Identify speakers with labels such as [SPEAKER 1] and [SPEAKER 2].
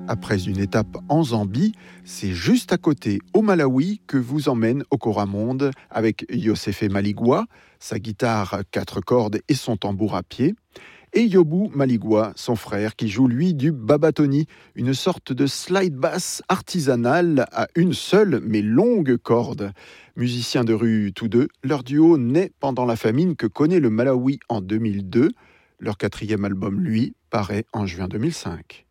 [SPEAKER 1] Après une étape en Zambie, c'est juste à côté, au Malawi, que vous emmène Okora Monde avec Yosefe Maligwa, sa guitare 4 cordes et son tambour à pied, et Yobu Maligwa, son frère, qui joue lui du babatoni, une sorte de slide bass artisanale à une seule mais longue corde. Musiciens de rue tous deux, leur duo naît pendant la famine que connaît le Malawi en 2002. Leur 4e album, lui, paraît en juin 2005.